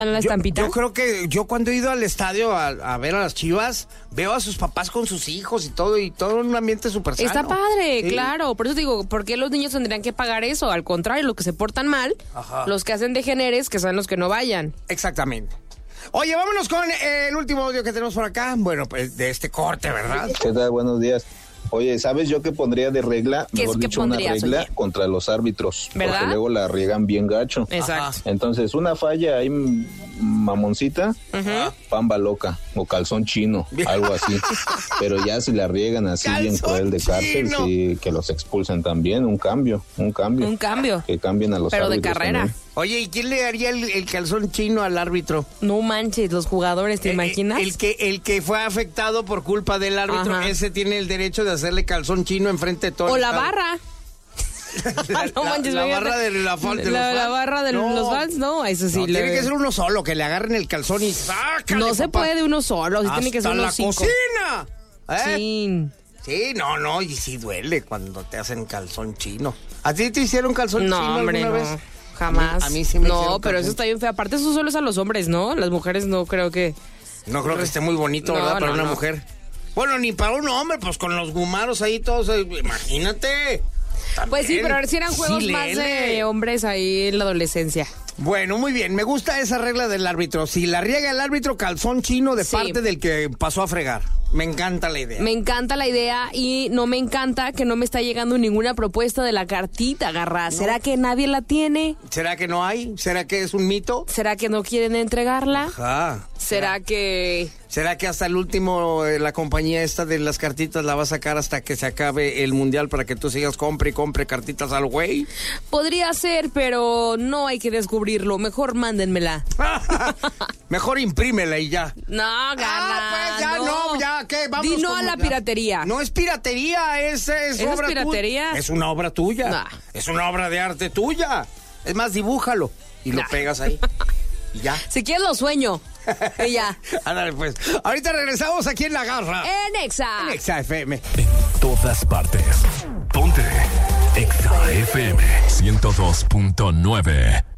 la estampita. Yo creo que yo cuando he ido al estadio a ver a las Chivas, veo a sus papás con sus hijos y todo un ambiente súper sano. Está padre, Sí. claro. Por eso te digo, ¿por qué los niños tendrían que pagar eso? Al contrario, los que se portan mal, Ajá. los que hacen degeneres, que son los que no vayan. Exactamente. Oye, vámonos con el último audio que tenemos por acá. Bueno, pues de este corte, ¿verdad? ¿Qué tal? Buenos días. Oye, ¿sabes yo qué pondría de regla? Mejor ¿Qué dicho, una pondrías, regla oye? contra los árbitros. ¿Verdad? Porque luego la riegan bien gacho. Exacto. Entonces, una falla ahí mamoncita, pamba loca o calzón chino, algo así. Pero ya si la riegan así bien Calzón cruel de cárcel, chino. sí, que los expulsen también, un cambio. Un cambio. Que cambien a los Pero de árbitros carrera. también. Oye, ¿y quién le haría el calzón chino al árbitro? No manches, los jugadores, ¿te imaginas? El que fue afectado por culpa del árbitro, Ajá. ese tiene el derecho de hacerle calzón chino enfrente de todo O el la estadio. barra. No manches, la imagínate. barra de la fans. La barra de los fans, no, eso sí. No, tiene que ser uno solo, que le agarren el calzón y sácale, No se papá. puede uno solo, sí tiene que ser ¡Hasta unos la 5. cocina! ¿Eh? Sí. Sí, no, y sí duele cuando te hacen calzón chino. ¿A ti te hicieron calzón chino No, hombre, alguna no. vez? Jamás. A mí sí me No, hicieron pero calzón. eso está bien feo. Aparte, eso solo es a los hombres, ¿no? Las mujeres no creo que... No creo que esté muy bonito, No, ¿verdad? Para no, una no. mujer. Bueno, ni para un hombre, pues con los gumaros ahí todos, imagínate. Pues sí, También. pero si eran juegos Sí, más lele. de hombres ahí en la adolescencia. Bueno, muy bien, me gusta esa regla del árbitro. Si la riega el árbitro, calzón chino de Sí. parte del que pasó a fregar. Me encanta la idea. Me encanta la idea y no me encanta que no me está llegando ninguna propuesta de la cartita, Garra. ¿Será que nadie la tiene? ¿Será que no hay? ¿Será que es un mito? ¿Será que no quieren entregarla? Ajá. ¿Será que...? ¿Será que hasta el último la compañía esta de las cartitas la va a sacar hasta que se acabe el mundial para que tú sigas compre y compre cartitas al güey? Podría ser, pero no hay que descubrirlo. Mejor mándenmela. Mejor imprímela y ya. No, Garra. Pues ya no, ya, ¿qué? Vamos Di no con a la piratería. No es piratería, es ¿Eso obra es piratería? tuya. Es una obra tuya. Nah. Es una obra de arte tuya. Es más, dibújalo y lo Nah. pegas ahí. Y ya. Si quieres lo sueño. Y ya. Ándale, pues. Ahorita regresamos aquí en La Garra. En Exa. En Exa FM. En todas partes. Ponte Exa FM 102.9.